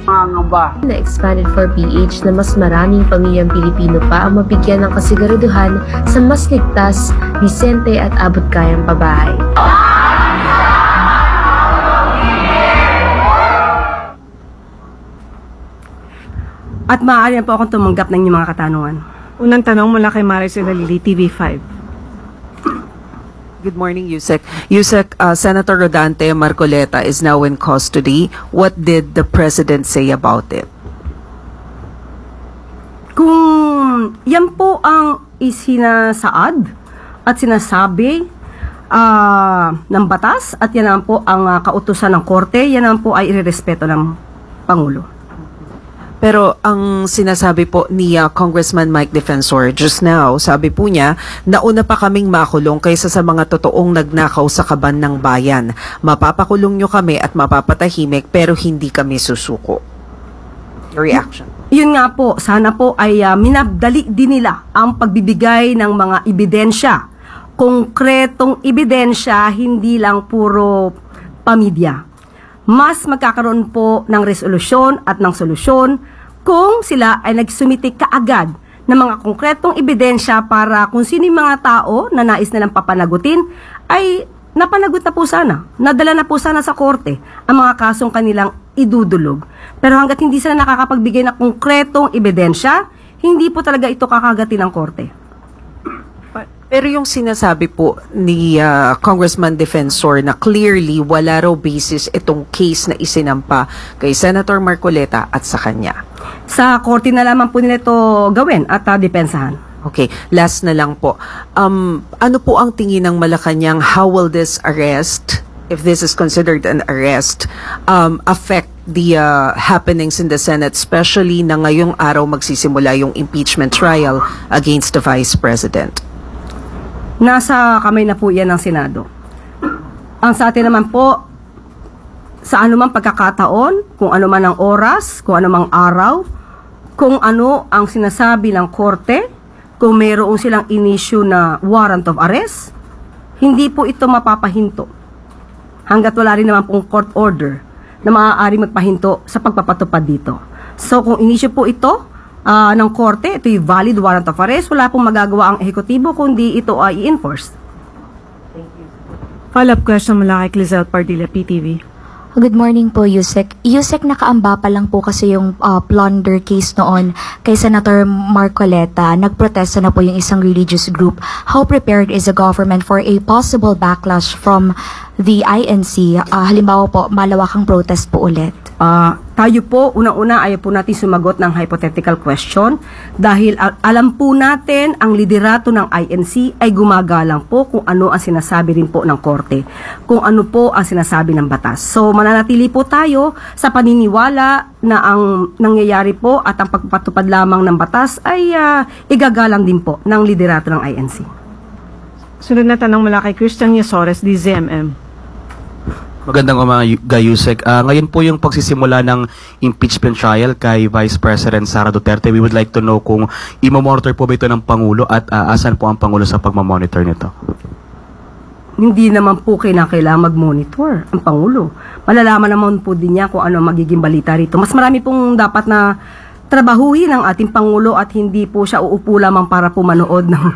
Pangamba. Na expanded for PH na mas maraming pamilyang Pilipino pa ang mabigyan ng kasiguraduhan sa mas ligtas, disente at abot-kayang pabahay. At maaari po akong tumanggap ng inyong mga katanungan. Unang tanong mula kay Maricel Alili, TV5. Good morning, Yusek. Yusek, Senator Rodante Marcoleta is now in custody. What did the President say about it? Kung yan po ang isinasaad at sinasabi ng batas at yan naman po ang kautusan ng korte, yan naman po ay irerespeto ng Pangulo. Pero ang sinasabi po ni Congressman Mike Defensor just now, sabi po niya, nauna pa kaming makulong kaysa sa mga totoong nagnakaw sa kaban ng bayan. Mapapakulong nyo kami at mapapatahimik pero hindi kami susuko. Your reaction? Yun nga po, sana po ay minabdali din nila ang pagbibigay ng mga ebidensya. Konkretong ebidensya, hindi lang puro pamidya. Mas magkakaroon po ng resolusyon at ng solusyon kung sila ay nagsumiti kaagad ng mga konkretong ebidensya para kung sino yung mga tao na nais nilang papanagutin ay napanagot na po sana, nadala na po sana sa korte ang mga kasong kanilang idudulog. Pero hanggat hindi sila nakakapagbigay ng konkretong ebidensya, hindi po talaga ito kakagatin ng korte. Pero yung sinasabi po ni Congressman Defensor na clearly wala raw basis itong case na isinampa kay Senator Marcoleta at sa kanya. Sa korte na lamang po nila ito gawin at depensahan. Okay, last na lang po. Ano po ang tingin ng Malacanang, how will this arrest, if this is considered an arrest, affect the happenings in the Senate, especially na ngayong araw magsisimula yung impeachment trial against the Vice President? Nasa kamay na po yan ng Senado. Ang sa atin naman po, sa anumang pagkakataon, kung ano man ang oras, kung ano mang araw, kung ano ang sinasabi ng korte, kung mayroon silang in-issue na warrant of arrest, hindi po ito mapapahinto. Hanggat wala rin naman pong court order na maaari magpahinto sa pagpapatupad dito. So kung in-issue po ito, ng korte, ito yung valid warrant of arrest, wala pong magagawa ang ehekutibo kundi ito ay i-enforce. Follow-up question mula kay Clizel Pardilla, PTV. Good morning po, Yusek. Yusek, nakaamba pa lang po kasi yung plunder case noon kay Senator Marcoleta. Nagprotesta na po yung isang religious group. How prepared is the government for a possible backlash from the INC? Halimbawa po, malawakang protest po ulit. Tayo po, una-una ayaw po natin sumagot ng hypothetical question dahil alam po natin ang liderato ng INC ay gumagalang po kung ano ang sinasabi rin po ng korte, kung ano po ang sinasabi ng batas. So mananatili po tayo sa paniniwala na ang nangyayari po at ang pagpapatupad lamang ng batas ay igagalang din po ng liderato ng INC. Sunod na tanong mula kay Christian Yasores, DZMM. Magandang umaga, Yusek. Ngayon po yung pagsisimula ng impeachment trial kay Vice President Sara Duterte. We would like to know kung imomonitor po ba ito ng Pangulo at asan po ang Pangulo sa pagmamonitor nito? Hindi naman po kailangan mag-monitor ang Pangulo. Malalaman naman po din niya kung ano magiging balita rito. Mas marami pong dapat na trabahuhin ng ating Pangulo at hindi po siya uupo lamang para po manood ng